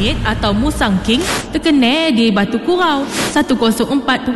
Langit atau Musang King terkena di Batu Kurau 104.1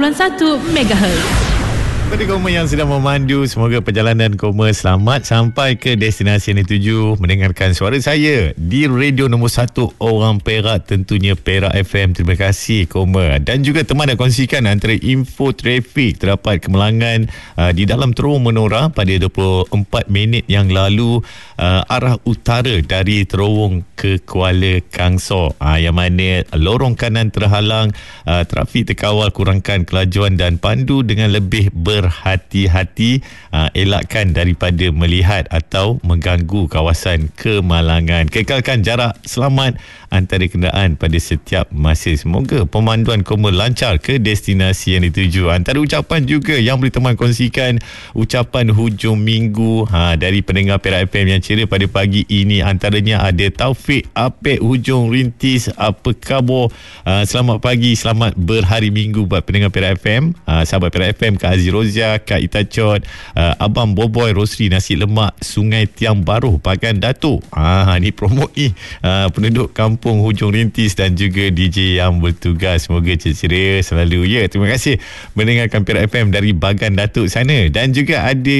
MHz. Kepada Koma yang sedang memandu, semoga perjalanan Koma selamat sampai ke destinasi yang dituju. Mendengarkan suara saya di radio nombor 1 orang Perak, tentunya Perak FM. Terima kasih Koma. Dan juga teman nak kongsikan antara info trafik terdapat kemalangan di dalam Terowong Menora pada 24 minit yang lalu, arah utara dari Terowong ke Kuala Kangsor, yang mana lorong kanan terhalang, trafik terkawal, kurangkan kelajuan dan pandu dengan lebih berhati-hati, elakkan daripada melihat atau mengganggu kawasan kemalangan. Kekalkan jarak selamat antara kenderaan pada setiap masa. Semoga pemanduan Koma lancar ke destinasi yang dituju. Antara ucapan juga yang boleh teman kongsikan, ucapan hujung minggu dari pendengar Perak FM yang ceria pada pagi ini. Antaranya ada Taufik Apek Hujung Rintis, apa khabar? Selamat pagi, selamat berhari minggu buat pendengar Perak FM, sahabat Perak FM, Kak Aziz Rozia, Kak Itachot, Abang Boboy Rosri Nasi Lemak Sungai Tiang Baru Pagan Datuk. Ni promote ni penduduk kampung Hujung Rintis dan juga DJ yang bertugas. Semoga ceria selalu ya. Terima kasih mendengarkan Perak FM dari Bagan Datuk sana. Dan juga ada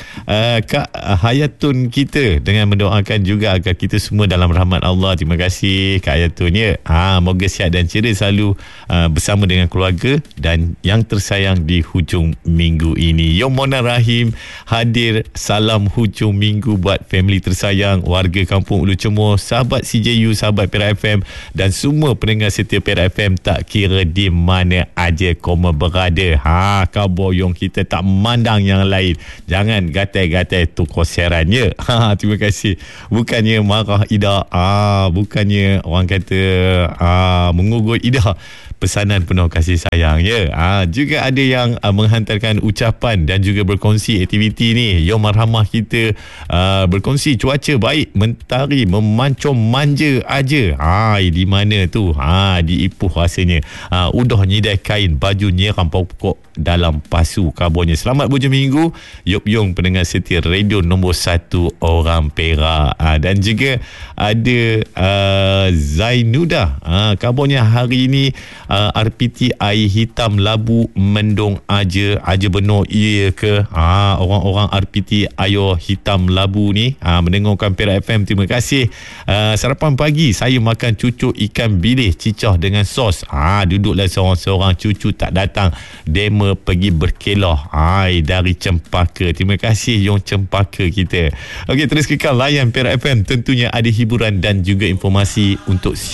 Kak Hayatun kita dengan mendoakan juga agar kita semua dalam rahmat Allah. Terima kasih Kak Hayatun ya. Moga sihat dan ceria selalu bersama dengan keluarga dan yang tersayang di hujung minggu ini. Yomona Rahim hadir salam hujung minggu buat family tersayang, warga kampung Ulu Cemor, sahabat CJU, sahabat Perak FM dan semua pendengar setia Perak FM tak kira di mana aja Koma berada. Khabar yang kita tak memandang yang lain. Jangan gatai-gatai tukar siarannya. Terima kasih. Bukannya marah Ida, bukannya orang kata mengugut Ida. Pesanan penuh kasih sayang ya. Juga ada yang menghantarkan ucapan dan juga berkongsi aktiviti ni. Yom Marhamah kita berkongsi cuaca baik, mentari memancung manja aja. Di mana tu? Di Ipoh rasanya. Udah nyidai kain, baju nyeram pokok dalam pasu. Kabarnya selamat hujung minggu Yop Yong, pendengar setia radio nombor 1 orang Perak. Dan juga ada Zainudah, kabarnya hari ini RPT air hitam labu mendung aja benar iya ke? Orang-orang RPT air hitam labu ni mendengarkan Perak FM. Terima kasih. Sarapan pagi saya makan cucuk ikan bilis cicah dengan sos. Duduklah seorang-seorang, cucu tak datang, dema pergi berkelah dari Cempaka. Terima kasih Yong Cempaka kita. Okey, terus kekal layan Perak FM, tentunya ada hiburan dan juga informasi untuk